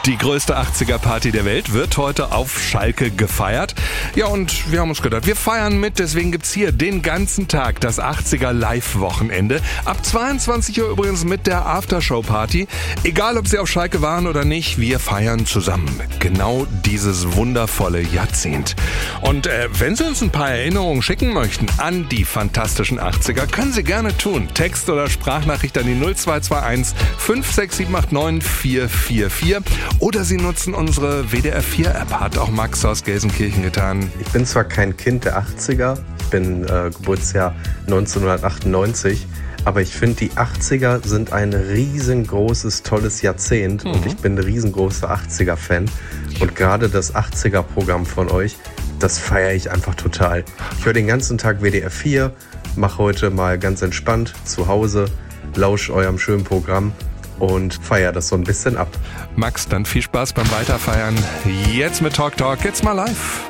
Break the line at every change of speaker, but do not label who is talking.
Die größte 80er-Party der Welt wird heute auf Schalke gefeiert. Ja, und wir haben uns gedacht, wir feiern mit, deswegen gibt's hier den ganzen Tag das 80er-Live-Wochenende. Ab 22 Uhr übrigens mit der Aftershow-Party. Egal, ob Sie auf Schalke waren oder nicht, wir feiern zusammen genau dieses wundervolle Jahrzehnt. Und wenn Sie uns ein paar Erinnerungen schicken möchten an die fantastischen 80er, können Sie gerne tun. Text oder Sprachnachricht an die 0221 56789 444. Oder Sie nutzen unsere WDR4-App, hat auch Max aus Gelsenkirchen getan.
Ich bin zwar kein Kind der 80er, ich bin Geburtsjahr 1998, aber ich finde, die 80er sind ein riesengroßes, tolles Jahrzehnt und ich bin ein riesengroßer 80er-Fan. Und gerade das 80er-Programm von euch, das feiere ich einfach total. Ich höre den ganzen Tag WDR 4, mache heute mal ganz entspannt zu Hause, lausche eurem schönen Programm und feiere das so ein bisschen ab.
Max, dann viel Spaß beim Weiterfeiern. Jetzt mit Talk, jetzt mal live.